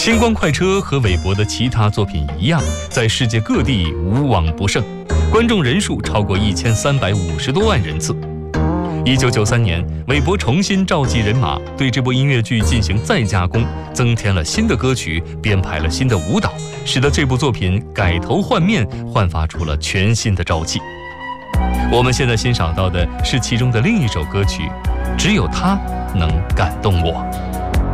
星光快车和韦伯的其他作品一样，在世界各地无往不胜，观众人数超过1350多万人次。1993年，韦伯重新召集人马，对这部音乐剧进行再加工，增添了新的歌曲，编排了新的舞蹈，使得这部作品改头换面，焕发出了全新的朝气。我们现在欣赏到的是其中的另一首歌曲，只有它能感动我。